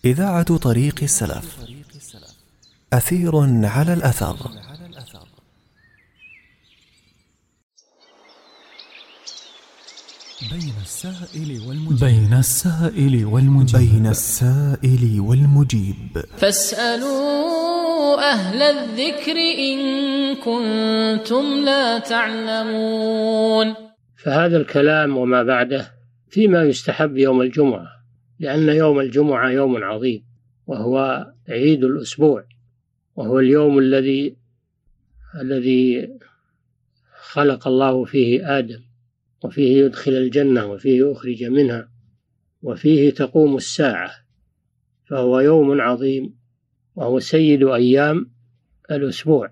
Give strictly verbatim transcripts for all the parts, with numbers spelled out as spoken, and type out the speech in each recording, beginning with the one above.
إذاعة طريق السلف، أثير على الأثر. بين السائل والمجيب بين السائل والمجيب بين السائل والمجيب فاسألوا أهل الذكر إن كنتم لا تعلمون. فهذا الكلام وما بعده فيما يستحب يوم الجمعة، لأن يوم الجمعة يوم عظيم، وهو عيد الأسبوع، وهو اليوم الذي الذي خلق الله فيه آدم، وفيه يدخل الجنة، وفيه أخرج منها، وفيه تقوم الساعة، فهو يوم عظيم، وهو سيد أيام الأسبوع.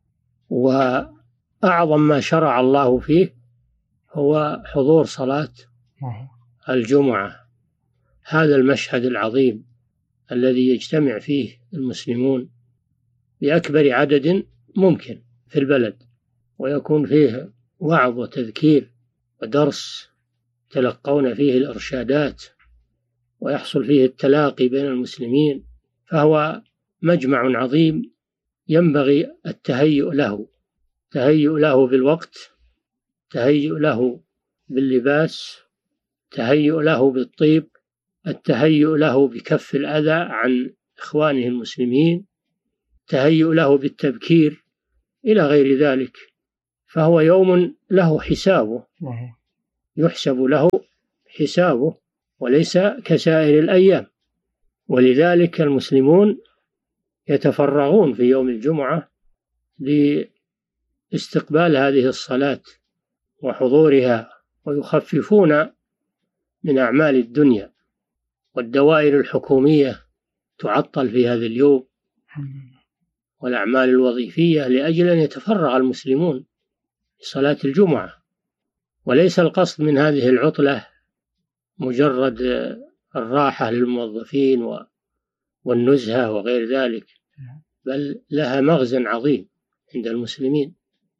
وأعظم ما شرع الله فيه هو حضور صلاة الجمعة، هذا المشهد العظيم الذي يجتمع فيه المسلمون بأكبر عدد ممكن في البلد، ويكون فيه وعظ وتذكير ودرس تلقون فيه الإرشادات، ويحصل فيه التلاقي بين المسلمين، فهو مجمع عظيم ينبغي التهيؤ له، تهيؤ له بالوقت، تهيؤ له باللباس، تهيؤ له بالطيب، التهيؤ له بكف الأذى عن إخوانه المسلمين، تهيؤ له بالتبكير إلى غير ذلك. فهو يوم له حسابه، يحسب له حسابه، وليس كسائر الأيام. ولذلك المسلمون يتفرغون في يوم الجمعة لاستقبال هذه الصلاة وحضورها، ويخففون من أعمال الدنيا، والدوائر الحكومية تعطل في هذا اليوم، والأعمال الوظيفية، لأجل أن يتفرغ المسلمون لصلاة الجمعة. وليس القصد من هذه العطلة مجرد الراحة للموظفين والنزهة وغير ذلك، بل لها مغزى عظيم عند المسلمين.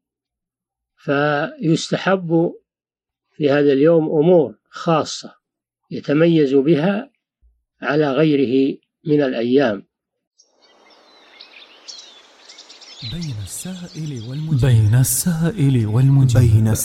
فيستحب في هذا اليوم أمور خاصة يتميز بها على غيره من الأيام. بين السائل والمجيب بين السائل والمجيب بين